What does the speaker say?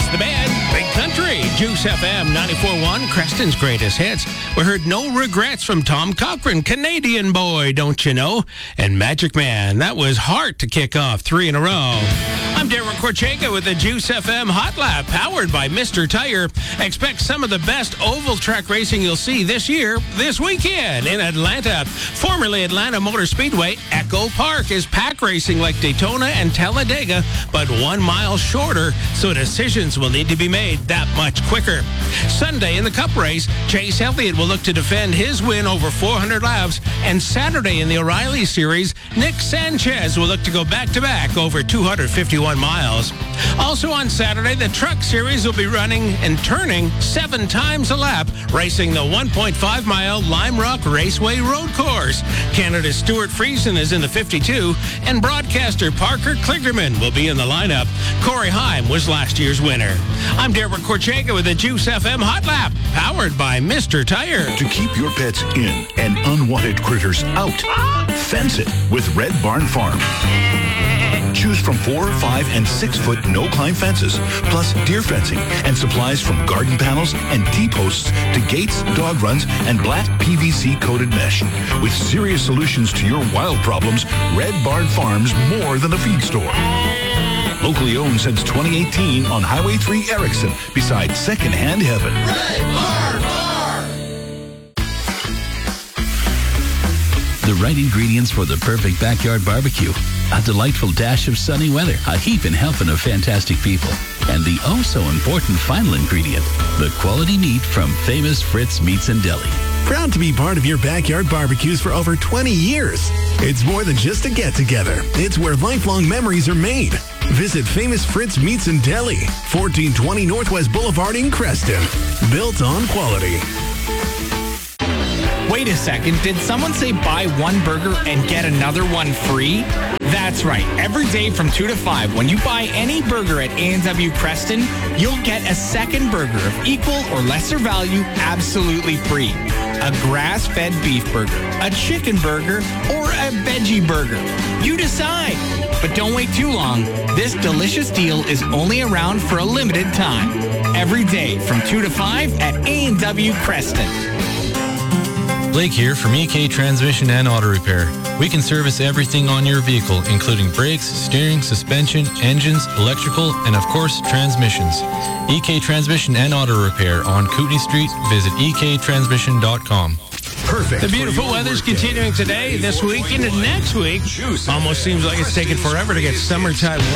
It's the band, Big Country, Juice FM 94.1, Creston's greatest hits. We heard No Regrets from Tom Cochrane, Canadian Boy, Don't You Know? And Magic Man. That was hard to kick off 3 in a row. I'm Derek Korchenko with the Juice FM Hot Lap, powered by Mr. Tire. Expect some of the best oval track racing you'll see this weekend in Atlanta. Formerly Atlanta Motor Speedway, Echo Park is pack racing like Daytona and Talladega, but 1 mile shorter, so decisions will need to be made that much quicker. Sunday in the Cup race, Chase Elliott will look to defend his win over 400 laps, and Saturday in the O'Reilly Series, Nick Sanchez will look to go back-to-back over 251 miles. Also on Saturday, the Truck Series will be running and turning 7 times a lap, racing the 1.5-mile Lime Rock Raceway Road Course. Canada's Stuart Friesen is in the 52, and broadcaster Parker Kligerman will be in the lineup. Corey Heim was last year's winner. I'm Derek Korchenko with the Juice FM Hot Lap, powered by Mr. Tire. To keep your pets in and unwanted critters out, fence it with Red Barn Farm. Choose from 4, 5, and 6-foot no-climb fences, plus deer fencing and supplies from garden panels and T-posts to gates, dog runs, and black PVC-coated mesh. With serious solutions to your wild problems, Red Barn Farm's more than a feed store. Locally owned since 2018 on Highway 3 Erickson, beside Secondhand Heaven. Red Barn Farm! The right ingredients for the perfect backyard barbecue. A delightful dash of sunny weather, a heaping helping of fantastic people. And the oh-so-important final ingredient, the quality meat from famous Fritz Meats and Deli. Proud to be part of your backyard barbecues for over 20 years. It's more than just a get-together. It's where lifelong memories are made. Visit Famous Fritz Meats and Deli, 1420 Northwest Boulevard in Creston. Built on quality. Wait a second, did someone say buy one burger and get another one free? That's right. Every day from 2 to 5, when you buy any burger at A&W Creston, you'll get a second burger of equal or lesser value absolutely free. A grass-fed beef burger, a chicken burger, or a veggie burger. You decide. But don't wait too long. This delicious deal is only around for a limited time. Every day from 2 to 5 at A&W Creston. Blake here from EK Transmission and Auto Repair. We can service everything on your vehicle, including brakes, steering, suspension, engines, electrical, and of course, transmissions. EK Transmission and Auto Repair on Kootenay Street. Visit ektransmission.com. Perfect. The beautiful weather's continuing today, this week, and next week. Almost seems like it's taken forever to get summertime